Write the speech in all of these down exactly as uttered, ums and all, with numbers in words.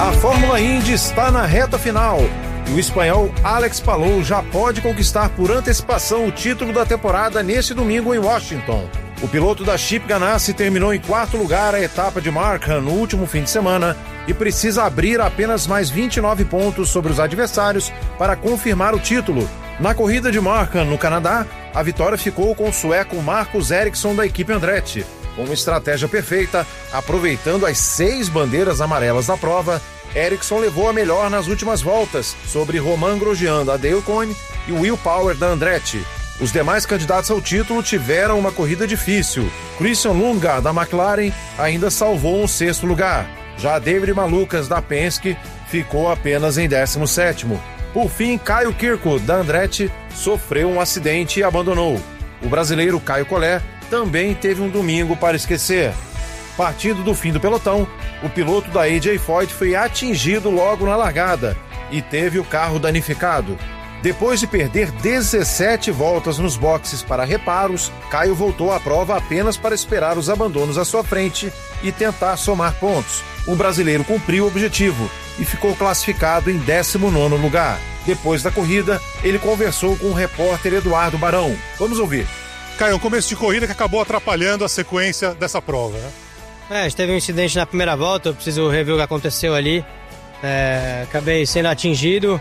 A Fórmula Indy está na reta final e o espanhol Alex Palou já pode conquistar por antecipação o título da temporada neste domingo em Washington. O piloto da Chip Ganassi terminou em quarto lugar a etapa de Markham no último fim de semana e precisa abrir apenas mais vinte e nove pontos sobre os adversários para confirmar o título. Na corrida de Markham, no Canadá, a vitória ficou com o sueco Marcus Ericsson da equipe Andretti. Com uma estratégia perfeita, aproveitando as seis bandeiras amarelas da prova, Ericsson levou a melhor nas últimas voltas sobre Romain Grosjean da Dale Coyne e Will Power da Andretti. Os demais candidatos ao título tiveram uma corrida difícil. Christian Lundgaard da McLaren ainda salvou um sexto lugar. Já David Malukas da Penske ficou apenas em décimo sétimo. Por fim, Kyle Kirkwood da Andretti sofreu um acidente e abandonou. O brasileiro Caio Collet também teve um domingo para esquecer. Partindo do fim do pelotão, o piloto da A J Foyt foi atingido logo na largada e teve o carro danificado. Depois de perder dezessete voltas nos boxes para reparos, Caio voltou à prova apenas para esperar os abandonos à sua frente e tentar somar pontos. O brasileiro cumpriu o objetivo e ficou classificado em décimo nono lugar. Depois da corrida, ele conversou com o repórter Eduardo Barão. Vamos ouvir. Caio, um começo de corrida que acabou atrapalhando a sequência dessa prova, né? É, a gente teve um incidente na primeira volta, eu preciso rever o que aconteceu ali. É, acabei sendo atingido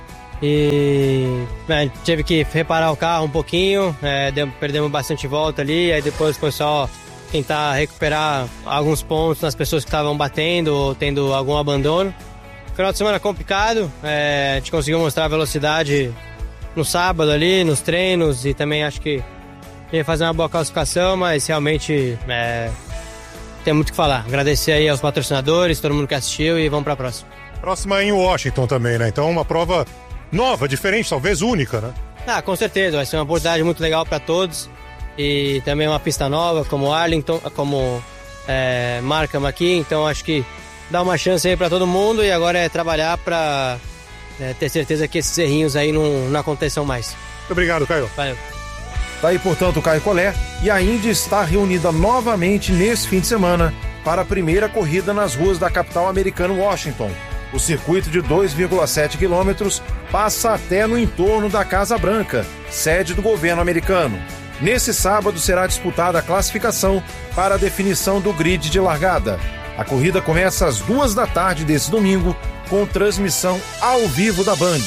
e é, tive que reparar o carro um pouquinho, é, deu, perdemos bastante volta ali, aí depois foi só tentar recuperar alguns pontos nas pessoas que estavam batendo ou tendo algum abandono. Final de semana complicado, é, a gente conseguiu mostrar a velocidade no sábado ali, nos treinos, e também acho que ia fazer uma boa classificação, mas realmente é, tem muito o que falar. Agradecer aí aos patrocinadores, todo mundo que assistiu, e vamos para a próxima. Próxima é em Washington também, né? Então uma prova nova, diferente, talvez única, né? Ah, com certeza, vai ser uma oportunidade muito legal para todos, e também uma pista nova como Arlington, como é, Markham aqui, então acho que dá uma chance aí para todo mundo, e agora é trabalhar para é, ter certeza que esses errinhos aí não, não aconteçam mais. Muito obrigado, Caio. Valeu. Tá aí, portanto, o Caio Collet, e a Indy está reunida novamente nesse fim de semana para a primeira corrida nas ruas da capital americana, Washington. O circuito de dois vírgula sete quilômetros passa até no entorno da Casa Branca, sede do governo americano. Nesse sábado será disputada a classificação para a definição do grid de largada. A corrida começa às duas da tarde desse domingo, com transmissão ao vivo da Band.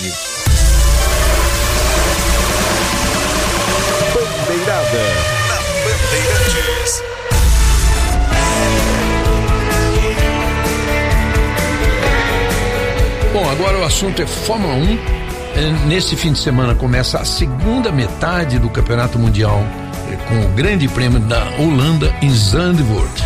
Bandeirada na Bandeirantes. Bom, agora o assunto é Fórmula um. Nesse fim de semana começa a segunda metade do Campeonato Mundial, com o Grande Prêmio da Holanda em Zandvoort.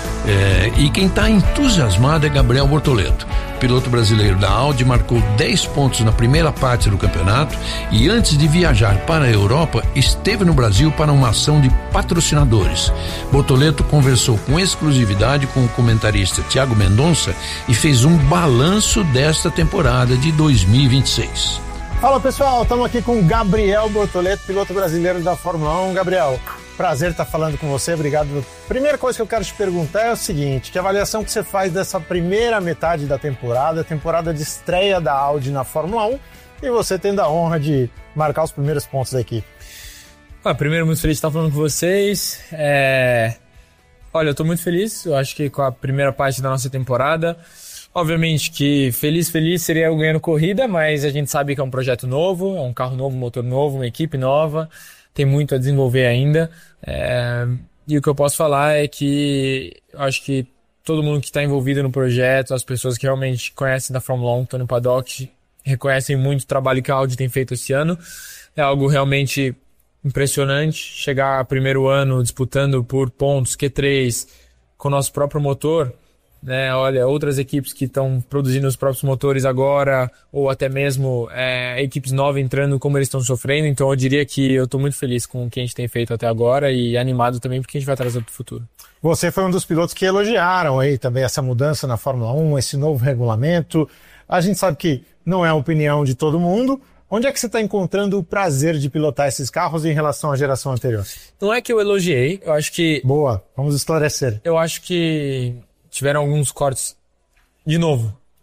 É, e quem está entusiasmado é Gabriel Bortoleto. O piloto brasileiro da Audi marcou dez pontos na primeira parte do campeonato e, antes de viajar para a Europa, esteve no Brasil para uma ação de patrocinadores. Bortoleto conversou com exclusividade com o comentarista Thiago Mendonça e fez um balanço desta temporada de dois mil e vinte e seis. Fala, pessoal, estamos aqui com o Gabriel Bortoleto, piloto brasileiro da Fórmula um. Gabriel, prazer estar falando com você, obrigado. Primeira coisa que eu quero te perguntar é o seguinte: que avaliação que você faz dessa primeira metade da temporada, temporada de estreia da Audi na Fórmula um, e você tendo a honra de marcar os primeiros pontos da equipe? Ah, primeiro, muito feliz de estar falando com vocês. É... Olha, eu estou muito feliz, eu acho que com a primeira parte da nossa temporada. Obviamente que feliz, feliz seria eu ganhando corrida, mas a gente sabe que é um projeto novo, é um carro novo, motor novo, uma equipe nova, tem muito a desenvolver ainda. É... E o que eu posso falar é que eu acho que todo mundo que está envolvido no projeto, as pessoas que realmente conhecem da Fórmula um, estão no paddock, reconhecem muito o trabalho que a Audi tem feito esse ano. É algo realmente impressionante, chegar ao primeiro ano disputando por pontos Q três com o nosso próprio motor, né? Olha, outras equipes que estão produzindo os próprios motores agora, ou até mesmo é, equipes novas entrando, como eles estão sofrendo. Então eu diria que eu estou muito feliz com o que a gente tem feito até agora e animado também porque a gente vai trazer para o futuro. Você foi um dos pilotos que elogiaram aí também essa mudança na Fórmula um, esse novo regulamento. A gente sabe que não é a opinião de todo mundo. Onde é que você está encontrando o prazer de pilotar esses carros em relação à geração anterior? Não é que eu elogiei, eu acho que... Boa, vamos esclarecer. Eu acho que tiveram alguns cortes, de novo,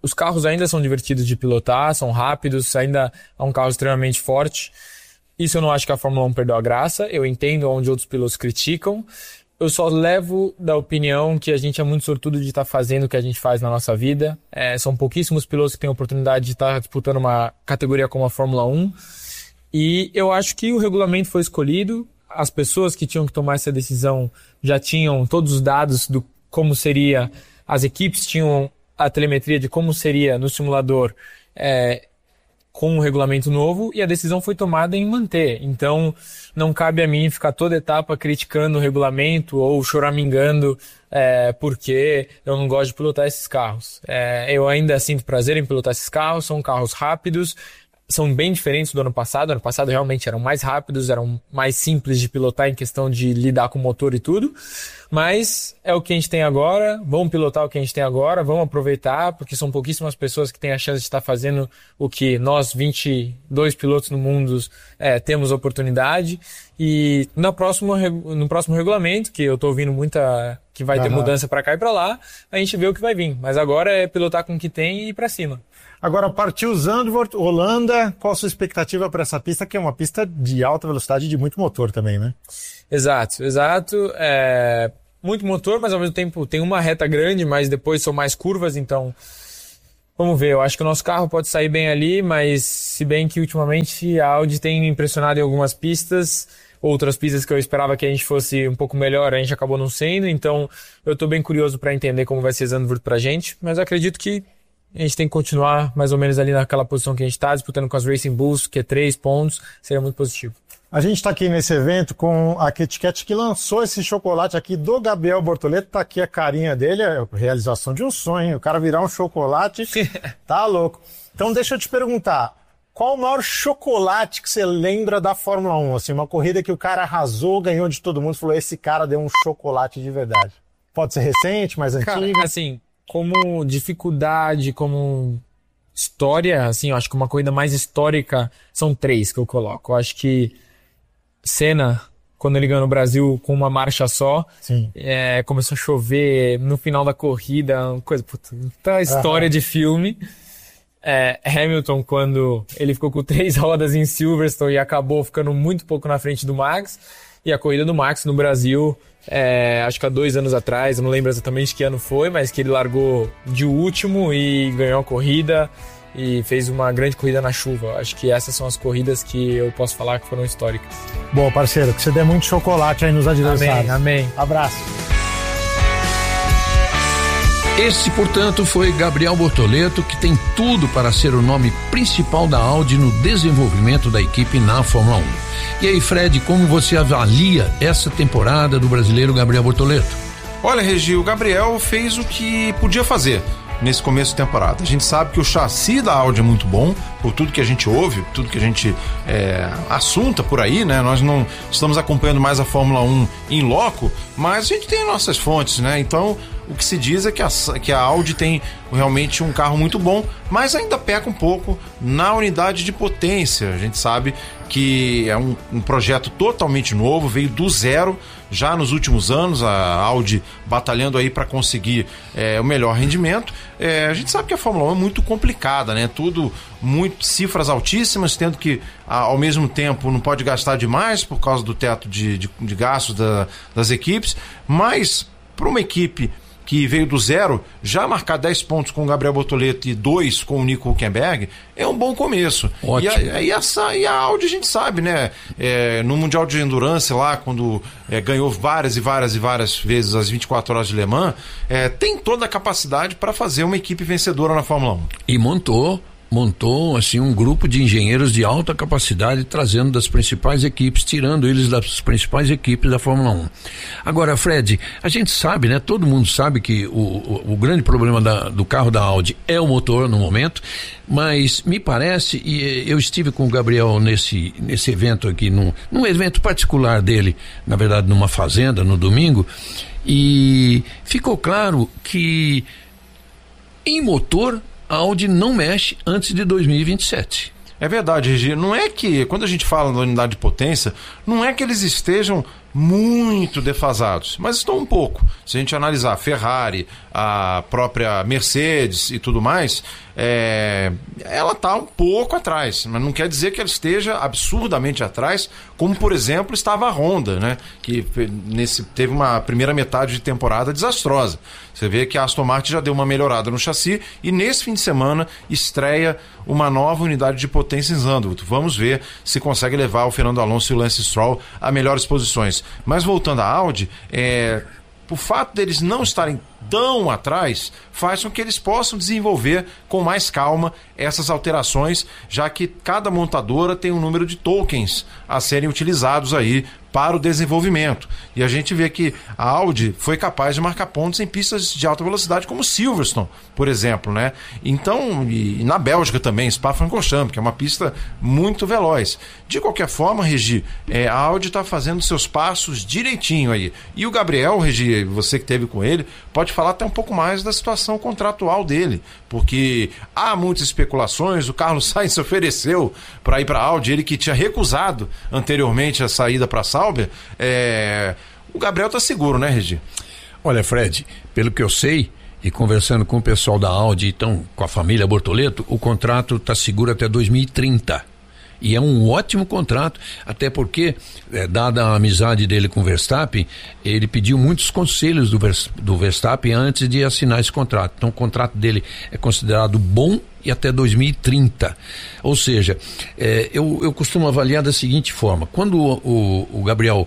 os carros ainda são divertidos de pilotar, são rápidos, ainda é um carro extremamente forte. Isso eu não acho que a Fórmula um perdeu a graça, eu entendo onde outros pilotos criticam. Eu só levo da opinião que a gente é muito sortudo de estar fazendo o que a gente faz na nossa vida. É, são pouquíssimos pilotos que têm a oportunidade de estar disputando uma categoria como a Fórmula um. E eu acho que o regulamento foi escolhido, as pessoas que tinham que tomar essa decisão já tinham todos os dados do como seria, as equipes tinham a telemetria de como seria no simulador é, com o regulamento novo, e a decisão foi tomada em manter. Então não cabe a mim ficar toda etapa criticando o regulamento ou choramingando é, porque eu não gosto de pilotar esses carros. É, eu ainda sinto prazer em pilotar esses carros, são carros rápidos, são bem diferentes do ano passado. Ano passado realmente eram mais rápidos, eram mais simples de pilotar em questão de lidar com o motor e tudo. Mas é o que a gente tem agora, vamos pilotar o que a gente tem agora, vamos aproveitar, porque são pouquíssimas pessoas que têm a chance de estar fazendo o que nós, vinte e dois pilotos no mundo, é, temos oportunidade. E no próximo, no próximo regulamento, que eu estou ouvindo muita, que vai ter uhum. mudança para cá e para lá, a gente vê o que vai vir. Mas agora é pilotar com o que tem e ir para cima. Agora partiu Zandvoort, Holanda, qual a sua expectativa para essa pista, que é uma pista de alta velocidade e de muito motor também, né? Exato, exato. É... Muito motor, mas ao mesmo tempo tem uma reta grande, mas depois são mais curvas, então vamos ver. Eu acho que o nosso carro pode sair bem ali, mas se bem que ultimamente a Audi tem me impressionado em algumas pistas, outras pistas que eu esperava que a gente fosse um pouco melhor, a gente acabou não sendo, então eu estou bem curioso para entender como vai ser Zandvoort pra gente, mas eu acredito que a gente tem que continuar mais ou menos ali naquela posição que a gente está, disputando com as Racing Bulls, que é três pontos, seria muito positivo. A gente está aqui nesse evento com a KitKat, que lançou esse chocolate aqui do Gabriel Bortoleto. Tá aqui a carinha dele, é a realização de um sonho. O cara virar um chocolate, tá louco. Então deixa eu te perguntar, qual o maior chocolate que você lembra da Fórmula um? Assim, uma corrida que o cara arrasou, ganhou de todo mundo, falou, esse cara deu um chocolate de verdade. Pode ser recente, mais antigo? Cara, assim, como dificuldade, como história, assim, eu acho que uma corrida mais histórica são três que eu coloco. Eu acho que Senna, quando ele ganhou no Brasil com uma marcha só, é, começou a chover no final da corrida, uma coisa, puta, muita história uhum. de filme. É, Hamilton, quando ele ficou com três rodas em Silverstone e acabou ficando muito pouco na frente do Max. E a corrida do Max no Brasil, é, acho que há dois anos atrás, eu não lembro exatamente que ano foi, mas que ele largou de último e ganhou a corrida e fez uma grande corrida na chuva. Acho que essas são as corridas que eu posso falar que foram históricas. Bom, parceiro, que você dê muito chocolate aí nos adversários. Amém, amém. Abraço. Esse, portanto, foi Gabriel Bortoleto, que tem tudo para ser o nome principal da Audi no desenvolvimento da equipe na Fórmula um. E aí, Fred, como você avalia essa temporada do brasileiro Gabriel Bortoleto? Olha, Regi, o Gabriel fez o que podia fazer nesse começo de temporada. A gente sabe que o chassi da Audi é muito bom, por tudo que a gente ouve, tudo que a gente é, assunta por aí, né? Nós não estamos acompanhando mais a Fórmula um em loco, mas a gente tem nossas fontes, né? Então, o que se diz é que a, que a Audi tem realmente um carro muito bom, mas ainda peca um pouco na unidade de potência. A gente sabe que é um, um projeto totalmente novo, veio do zero já nos últimos anos, a Audi batalhando aí para conseguir é, o melhor rendimento. É, a gente sabe que a Fórmula um é muito complicada, né? Tudo, muito, cifras altíssimas, tendo que ao mesmo tempo não pode gastar demais por causa do teto de, de, de gastos da, das equipes, mas para uma equipe que veio do zero, já marcar dez pontos com o Gabriel Bortoleto e dois com o Nico Hülkenberg, é um bom começo. Ótimo. E a, e, a, e a Audi a gente sabe, né? É, no Mundial de Endurance lá, quando é, ganhou várias e várias e várias vezes as vinte e quatro horas de Le Mans, é, tem toda a capacidade para fazer uma equipe vencedora na Fórmula um. E montou montou assim um grupo de engenheiros de alta capacidade, trazendo das principais equipes, tirando eles das principais equipes da Fórmula um. Agora, Fred, a gente sabe, né? Todo mundo sabe que o, o, o grande problema da, do carro da Audi é o motor no momento, mas me parece, e eu estive com o Gabriel nesse, nesse evento aqui, num, num evento particular dele, na verdade numa fazenda, no domingo, e ficou claro que em motor a Audi não mexe antes de dois mil e vinte e sete. É verdade, Regi. Não é que, quando a gente fala da unidade de potência, não é que eles estejam muito defasados, mas estão um pouco. Se a gente analisar a Ferrari, a própria Mercedes e tudo mais, é, ela está um pouco atrás, mas não quer dizer que ela esteja absurdamente atrás, como por exemplo estava a Honda, né? Que nesse, teve uma primeira metade de temporada desastrosa. Você vê que a Aston Martin já deu uma melhorada no chassi e nesse fim de semana estreia uma nova unidade de potência em Zandvoort. Vamos ver se consegue levar o Fernando Alonso e o Lance Stroll a melhores posições. Mas voltando à Audi, é, o fato deles não estarem tão atrás faz com que eles possam desenvolver com mais calma essas alterações, já que cada montadora tem um número de tokens a serem utilizados aí para o desenvolvimento. E a gente vê que a Audi foi capaz de marcar pontos em pistas de alta velocidade como Silverstone, por exemplo, né? Então, e, e na Bélgica também, Spa-Francorchamps, que é uma pista muito veloz. De qualquer forma, Regi, é, a Audi está fazendo seus passos direitinho aí. E o Gabriel, Regi, você que esteve com ele, pode falar até um pouco mais da situação contratual dele, porque há muitas especulações. O Carlos Sainz se ofereceu para ir para a Audi, ele que tinha recusado anteriormente a saída para a Sauber. É... O Gabriel está seguro, né, Regi? Olha, Fred, pelo que eu sei, e conversando com o pessoal da Audi, então com a família Bortoleto, o contrato está seguro até dois mil e trinta. E é um ótimo contrato, até porque, é, dada a amizade dele com o Verstappen, ele pediu muitos conselhos do, Vers, do Verstappen antes de assinar esse contrato. Então o contrato dele é considerado bom e até dois mil e trinta. Ou seja, é, eu, eu costumo avaliar da seguinte forma: quando o, o, o Gabriel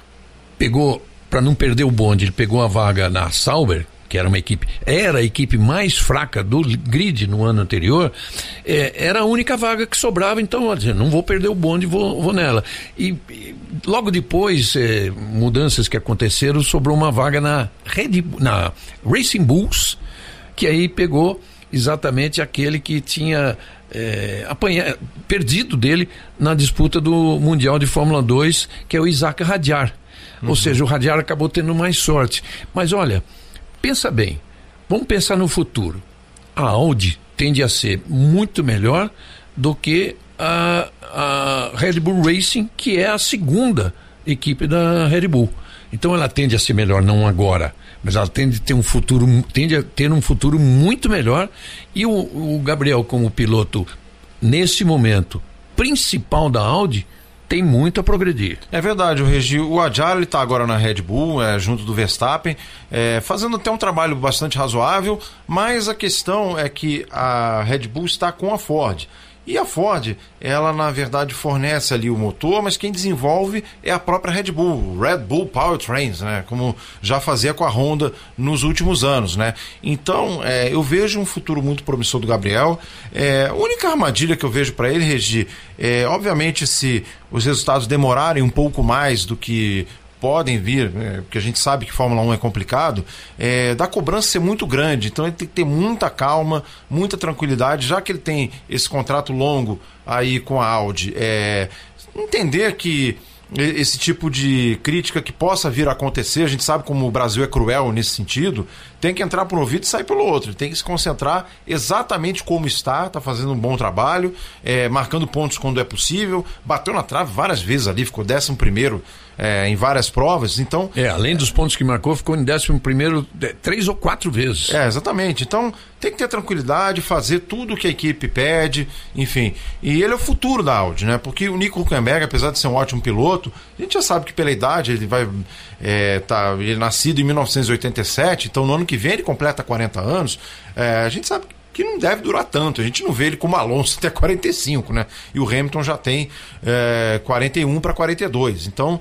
pegou, para não perder o bonde, ele pegou a vaga na Sauber, que era uma equipe, era a equipe mais fraca do grid no ano anterior, é, era a única vaga que sobrava, então, eu não vou perder o bonde, vou, vou nela. E, e logo depois, é, mudanças que aconteceram, sobrou uma vaga na, Red, na Racing Bulls, que aí pegou exatamente aquele que tinha é, apanha, perdido dele na disputa do Mundial de Fórmula dois, que é o Isaac Hadjar. Uhum. Ou seja, o Hadjar acabou tendo mais sorte. Mas olha, pensa bem, vamos pensar no futuro. A Audi tende a ser muito melhor do que a, a Red Bull Racing, que é a segunda equipe da Red Bull. Então ela tende a ser melhor, não agora, mas ela tende a ter um futuro, tende a ter um futuro muito melhor. E o, o Gabriel, como piloto, nesse momento, principal da Audi, tem muito a progredir. É verdade, o Regi, o Hadjar, ele está agora na Red Bull, é, junto do Verstappen, é, fazendo até um trabalho bastante razoável, mas a questão é que a Red Bull está com a Ford. E a Ford, ela na verdade fornece ali o motor, mas quem desenvolve é a própria Red Bull, Red Bull Powertrains, né? Como já fazia com a Honda nos últimos anos, né? Então, é, eu vejo um futuro muito promissor do Gabriel. É, a única armadilha que eu vejo para ele, Regi, é, obviamente, se os resultados demorarem um pouco mais do que podem vir, né, porque a gente sabe que Fórmula um é complicado, é, da cobrança ser muito grande, então ele tem que ter muita calma, muita tranquilidade, já que ele tem esse contrato longo aí com a Audi, é, entender que esse tipo de crítica que possa vir a acontecer, a gente sabe como o Brasil é cruel nesse sentido, tem que entrar por um ouvido e sair pelo outro, ele tem que se concentrar exatamente como está, está fazendo um bom trabalho, é, marcando pontos quando é possível, bateu na trave várias vezes ali, ficou décimo primeiro é, em várias provas, então... É, além dos pontos que marcou, ficou em décimo primeiro três ou quatro vezes. É, exatamente, então tem que ter tranquilidade, fazer tudo o que a equipe pede, enfim, e ele é o futuro da Audi, né, porque o Nico Hülkenberg, apesar de ser um ótimo piloto, a gente já sabe que pela idade ele vai... É, tá, ele é nascido em mil novecentos e oitenta e sete, então no ano que vem ele completa quarenta anos, é, a gente sabe que não deve durar tanto, a gente não vê ele como Alonso até quarenta e cinco, né? E o Hamilton já tem é, quarenta e um para quarenta e dois, então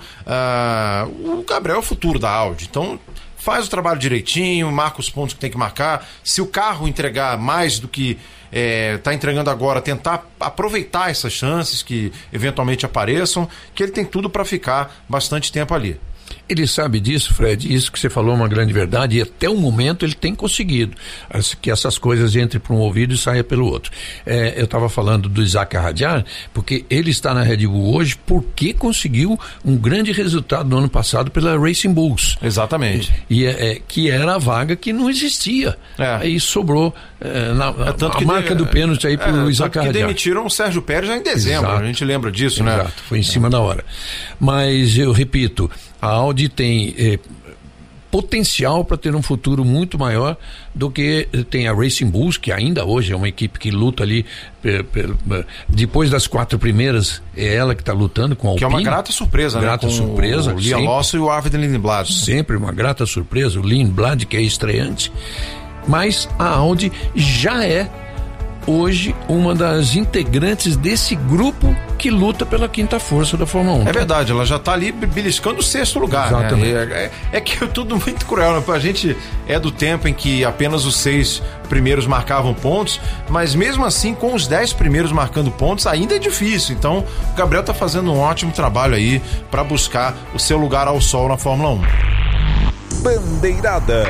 ah, o Gabriel é o futuro da Audi, então faz o trabalho direitinho, marca os pontos que tem que marcar, se o carro entregar mais do que está é, entregando agora, tentar aproveitar essas chances que eventualmente apareçam, que ele tem tudo para ficar bastante tempo ali. Ele sabe disso, Fred, isso que você falou é uma grande verdade, e até o momento ele tem conseguido as, que essas coisas entrem por um ouvido e saiam pelo outro. É, eu estava falando do Isaac Hadjar, porque ele está na Red Bull hoje porque conseguiu um grande resultado no ano passado pela Racing Bulls. Exatamente. E, e é, é, que era a vaga que não existia. É. Aí sobrou é, na, é, tanto a que marca de, do pênalti aí para o é, Isaac Hadjar. Que demitiram o Sérgio Pérez já em dezembro, Exato. A gente lembra disso, Exato. né? Exato, foi em cima da hora. Mas eu repito, a Audi tem eh, potencial para ter um futuro muito maior do que tem a Racing Bulls, que ainda hoje é uma equipe que luta ali per, per, depois das quatro primeiras, é ela que está lutando com a Alpine. Que é uma grata surpresa, grata né? Com surpresa. O Liam Lawson e o Arvid Lindblad. Sempre uma grata surpresa, o Lindblad, que é estreante. Mas a Audi já é hoje uma das integrantes desse grupo que luta pela quinta força da Fórmula um. É verdade, ela já está ali beliscando o sexto lugar. Exatamente. Né? É, é, é que é tudo muito cruel, né? A gente é do tempo em que apenas os seis primeiros marcavam pontos, mas mesmo assim, com os dez primeiros marcando pontos, ainda é difícil. Então, o Gabriel está fazendo um ótimo trabalho aí para buscar o seu lugar ao sol na Fórmula um. Bandeirada.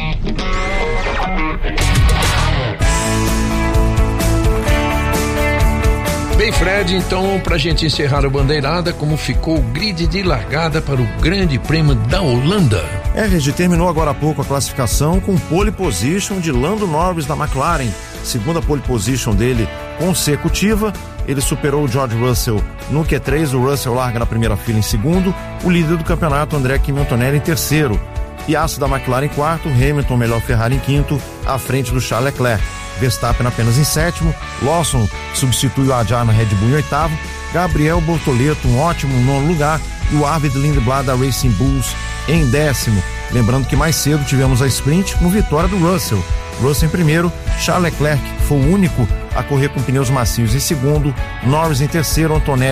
Bem, Fred, então, pra gente encerrar a bandeirada, como ficou o grid de largada para o Grande Prêmio da Holanda? É, Regi, terminou agora há pouco a classificação com pole position de Lando Norris da McLaren, segunda pole position dele consecutiva. Ele superou o George Russell no Q três, o Russell larga na primeira fila em segundo, o líder do campeonato, André Kimi Antonelli, em terceiro. Piastri da McLaren em quarto, Hamilton, melhor Ferrari, em quinto, à frente do Charles Leclerc. Verstappen apenas em sétimo, Lawson substitui o Hadjar na Red Bull em oitavo, Gabriel Bortoleto, um ótimo nono lugar, e o Arvid Lindblad da Racing Bulls em décimo. Lembrando que mais cedo tivemos a sprint com vitória do Russell. Russell em primeiro, Charles Leclerc, que foi o único a correr com pneus macios, em segundo, Norris em terceiro, Antonelli